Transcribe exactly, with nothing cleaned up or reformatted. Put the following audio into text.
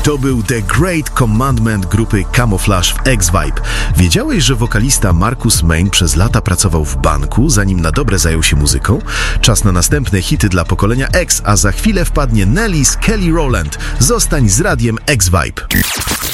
To był The Great Commandment grupy Camouflage w X-Vibe. Wiedziałeś, że wokalista Marcus Main przez lata pracował w banku, zanim na dobre zajął się muzyką? Czas na następne hity dla pokolenia X, a za chwilę wpadnie Nelly z Kelly Rowland. Zostań z radiem X-Vibe.